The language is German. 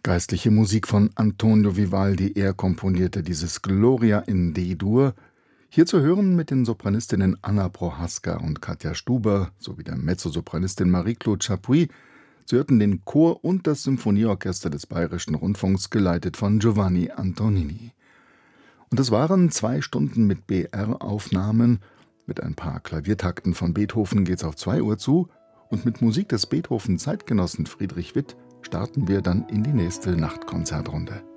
Geistliche Musik von Antonio Vivaldi. Er komponierte dieses Gloria in D-Dur. Hier zu hören mit den Sopranistinnen Anna Prohaska und Katja Stuber sowie der Mezzosopranistin Marie-Claude Chapuis. Sie hörten den Chor und das Symphonieorchester des Bayerischen Rundfunks, geleitet von Giovanni Antonini. Und es waren 2 Stunden mit BR-Aufnahmen. Mit ein paar Klaviertakten von Beethoven geht's auf 2 Uhr zu. Und mit Musik des Beethoven-Zeitgenossen Friedrich Witt starten wir dann in die nächste Nachtkonzertrunde.